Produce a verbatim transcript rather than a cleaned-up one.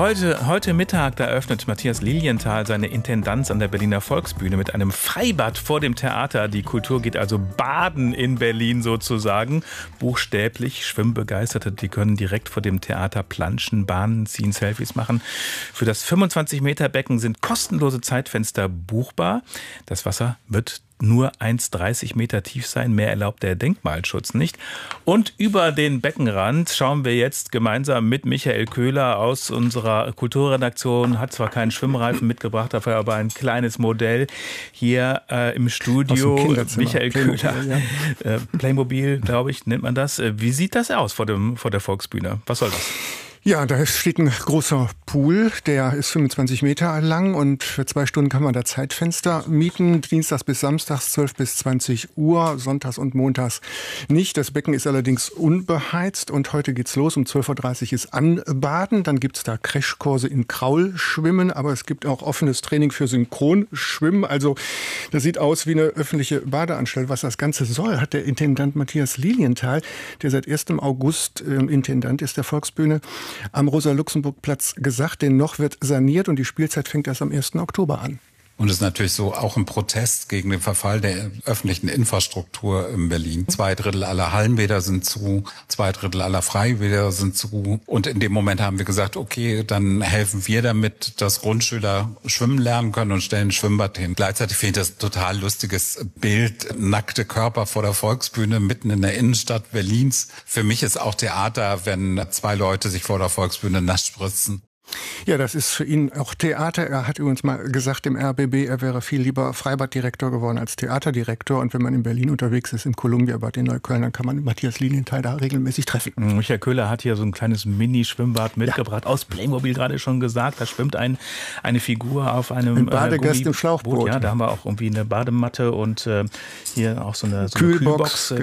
Heute, heute Mittag, da eröffnet Matthias Lilienthal seine Intendanz an der Berliner Volksbühne mit einem Freibad vor dem Theater. Die Kultur geht also baden in Berlin sozusagen. Buchstäblich, Schwimmbegeisterte, die können direkt vor dem Theater planschen, Bahnen ziehen, Selfies machen. Für das fünfundzwanzig Meter Becken sind kostenlose Zeitfenster buchbar. Das Wasser wird nur eins Komma dreißig Meter tief sein, mehr erlaubt der Denkmalschutz nicht. Und über den Beckenrand schauen wir jetzt gemeinsam mit Michael Köhler aus unserer Kulturredaktion, hat zwar keinen Schwimmreifen mitgebracht, dafür aber ein kleines Modell hier äh, im Studio. Michael Köhler, ja. äh, Playmobil, glaube ich, nennt man das. Wie sieht das aus vor, dem, vor der Volksbühne? Was soll das? Ja, da steht ein großer Pool, der ist fünfundzwanzig Meter lang und für zwei Stunden kann man da Zeitfenster mieten. Dienstags bis Samstags zwölf bis zwanzig Uhr, sonntags und montags nicht. Das Becken ist allerdings unbeheizt und heute geht's los. Um zwölf Uhr dreißig ist Anbaden. Dann gibt's da Crashkurse in Kraulschwimmen, aber es gibt auch offenes Training für Synchronschwimmen. Also das sieht aus wie eine öffentliche Badeanstalt. Was das Ganze soll, hat der Intendant Matthias Lilienthal, der seit ersten August äh, Intendant ist der Volksbühne, am Rosa-Luxemburg-Platz gesagt, denn noch wird saniert und die Spielzeit fängt erst am ersten Oktober an. Und es ist natürlich so auch ein Protest gegen den Verfall der öffentlichen Infrastruktur in Berlin. Zwei Drittel aller Hallenbäder sind zu, zwei Drittel aller Freibäder sind zu. Und in dem Moment haben wir gesagt, okay, dann helfen wir damit, dass Grundschüler schwimmen lernen können und stellen ein Schwimmbad hin. Gleichzeitig finde ich das total lustiges Bild, nackte Körper vor der Volksbühne mitten in der Innenstadt Berlins. Für mich ist auch Theater, wenn zwei Leute sich vor der Volksbühne nass spritzen. Ja, das ist für ihn auch Theater. Er hat übrigens mal gesagt im R B B, er wäre viel lieber Freibaddirektor geworden als Theaterdirektor. Und wenn man in Berlin unterwegs ist, im Columbia-Bad in Neukölln, dann kann man Matthias Lilienthal da regelmäßig treffen. Michael Köhler hat hier so ein kleines Mini-Schwimmbad mitgebracht, ja. Aus Playmobil gerade schon gesagt. Da schwimmt ein, eine Figur auf einem ein Badegast äh, im Schlauchboot. Ja, da haben wir auch irgendwie eine Badematte und äh, hier auch so eine, so eine Kühlbox. Kühlbox.